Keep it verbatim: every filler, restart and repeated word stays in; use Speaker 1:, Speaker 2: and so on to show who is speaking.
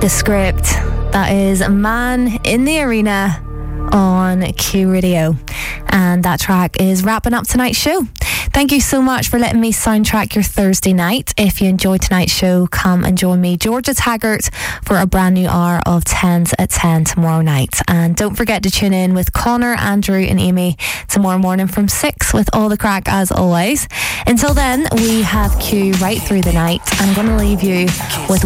Speaker 1: The Script. That is Man in the Arena on Q Radio. And that track is wrapping up tonight's show. Thank you so much for letting me soundtrack your Thursday night. If you enjoyed tonight's show, come and join me, Georgia Taggart, for a brand new hour of tens at ten tomorrow night. And don't forget to tune in with Connor, Andrew and Amy tomorrow morning from six with all the crack as always. Until then, we have Q right through the night. I'm going to leave you with